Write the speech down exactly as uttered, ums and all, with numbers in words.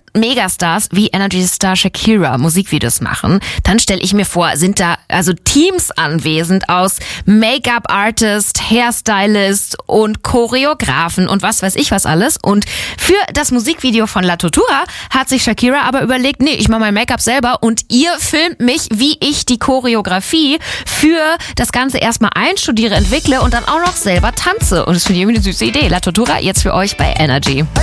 Megastars wie Energy Star Shakira Musikvideos machen, dann stelle ich mir vor, sind da also Teams anwesend aus Make-up-Artist, Hairstylist und Choreografen und was weiß ich was alles. Und für das Musikvideo von La Tortura hat sich Shakira aber überlegt, nee, ich mache mein Make-up selber und ihr filmt mich, wie ich die Choreografie für das Ganze erstmal einstudiere, entwickle und dann auch noch selber tanze. Und das finde ich irgendwie eine süße Idee. La Tortura jetzt für euch bei Energy.